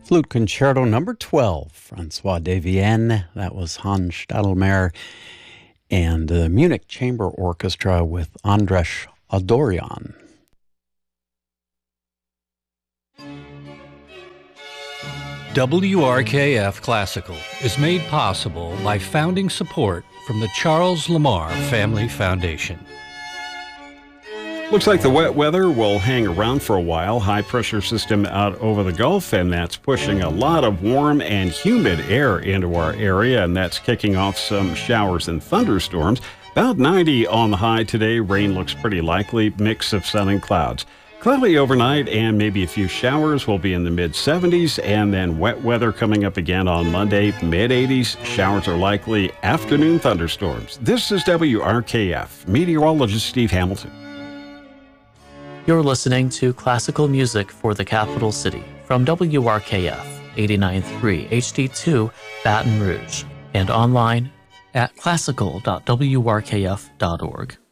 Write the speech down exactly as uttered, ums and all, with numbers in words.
Flute Concerto number twelve, Francois de Vienne. That was Hans Stadelmayer and the Munich Chamber Orchestra with Andras Adorian. W R K F Classical is made possible by founding support from the Charles Lamar Family Foundation. Looks like the wet weather will hang around for a while. High pressure system out over the Gulf, and that's pushing a lot of warm and humid air into our area, and that's kicking off some showers and thunderstorms. About ninety on the high today. Rain looks pretty likely. Mix of sun and clouds. Cloudy overnight and maybe a few showers. Will be in the mid seventies, and then wet weather coming up again on Monday, mid eighties. Showers are likely. Afternoon thunderstorms. This is W R K F. Meteorologist Steve Hamilton. You're listening to classical music for the capital city from W R K F eighty-nine point three H D two Baton Rouge and online at classical dot w r k f dot org.